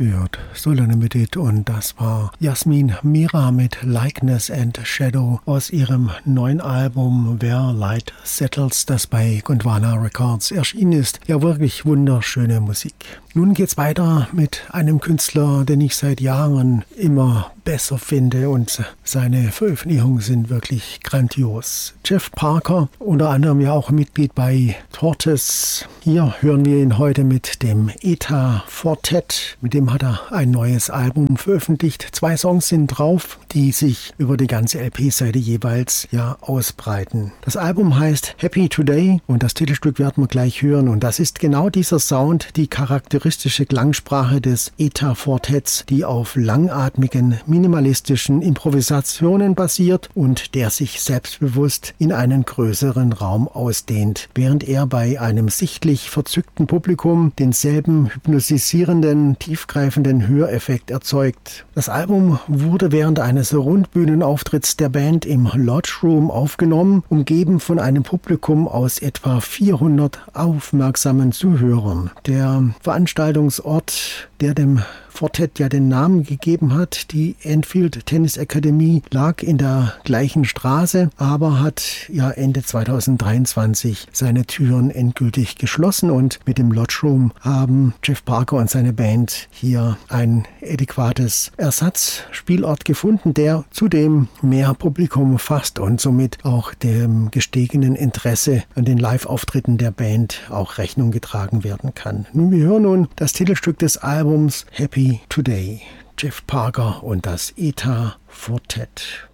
gehört Soul Unlimited und das war Jasmin Mira mit Likeness and Shadow aus ihrem neuen Album Where Light Settles, das bei Gondwana Records erschienen ist. Ja, wirklich wunderschöne Musik. Nun geht's weiter mit einem Künstler, den ich seit Jahren immer besser finde und seine Veröffentlichungen sind wirklich grandios. Jeff Parker, unter anderem ja auch Mitglied bei Tortoise. Hier hören wir ihn heute mit dem Eta Fortet. Mit dem hat er ein neues Album veröffentlicht. 2 Songs sind drauf, die sich über die ganze LP-Seite jeweils ausbreiten. Das Album heißt Happy Today und das Titelstück werden wir gleich hören. Und das ist genau dieser Sound, die charakteristische Klangsprache des Eta Fortets, die auf langatmigen, minimalistischen Improvisationen basiert und der sich selbstbewusst in einen größeren Raum ausdehnt, während er bei einem sichtlich verzückten Publikum denselben hypnotisierenden, tiefgreifenden Höreffekt erzeugt. Das Album wurde während eines Rundbühnenauftritts der Band im Lodge Room aufgenommen, umgeben von einem Publikum aus etwa 400 aufmerksamen Zuhörern. Der Veranstaltungsort, der dem Fortet ja den Namen gegeben hat, die Enfield Tennis Academy, lag in der gleichen Straße, aber hat ja Ende 2023 seine Türen endgültig geschlossen und mit dem Lodge Room haben Jeff Parker und seine Band hier ein adäquates Ersatzspielort gefunden, der zudem mehr Publikum fasst und somit auch dem gestiegenen Interesse an den Live-Auftritten der Band auch Rechnung getragen werden kann. Wir hören nun das Titelstück des Albums Happy Today, Jeff Parker und das Eta Fortet.